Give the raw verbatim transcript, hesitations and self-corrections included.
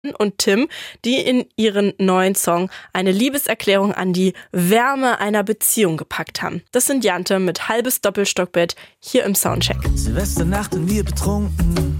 und Tim, die in ihren neuen Song eine Liebeserklärung an die Wärme einer Beziehung gepackt haben. Das sind Jante mit Halbes Doppelstockbett hier im Soundcheck. Silvesternacht und wir betrunken,